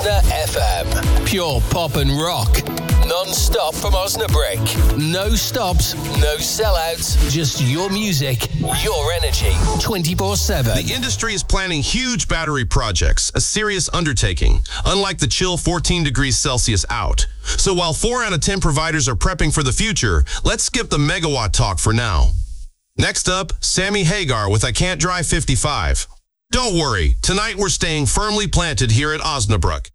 FM. Pure pop and rock. Non-stop from Osnabrück. No stops, no sellouts. Just your music, your energy. 24/7. The industry is planning huge battery projects, a serious undertaking, unlike the chill 14 degrees Celsius out. So while 4 out of 10 providers are prepping for the future, let's skip the megawatt talk for now. Next up, Sammy Hagar with I Can't Drive 55. Don't worry, tonight we're staying firmly planted here at Osnabrück.